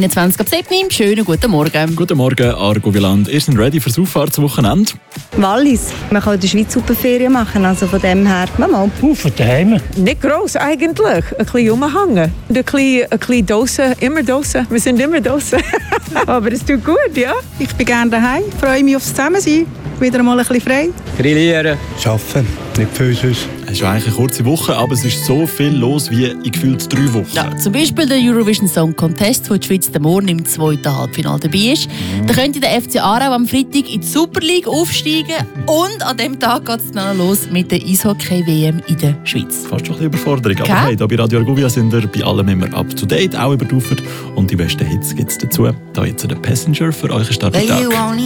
21 ab 7. Schönen guten Morgen. Guten Morgen, Argo Wieland. Ihr seid ready fürs Auffahrtswochenende? Wallis. Man kann in der Schweiz super Ferien machen, also von dem her, mal. Von daheim. Nicht gross eigentlich. Ein bisschen rumhängen. Ein bisschen Dosen. Immer Dosen. Wir sind immer Dosen. Aber es tut gut, ja. Ich bin gerne daheim. Freue mich aufs Zusammensein. Wieder mal ein bisschen frei. Grillieren. Arbeiten. Nicht viel sonst. Es ist eigentlich eine kurze Woche, aber es ist so viel los wie in gefühlt 3 Wochen. Ja, zum Beispiel der Eurovision Song Contest, wo die Schweiz morgen im 2. Halbfinale dabei ist. Da könnte der FC Aarau am Freitag in die Super League aufsteigen. Und an diesem Tag geht es dann los mit der Eishockey-WM in der Schweiz. Fast schon ein bisschen Überforderung. Okay. Aber hey, hier bei Radio Argovia sind wir bei allem immer up to date, auch über die Ufer. Und die besten Hits gibt es dazu. Da jetzt der Passenger für euch Start.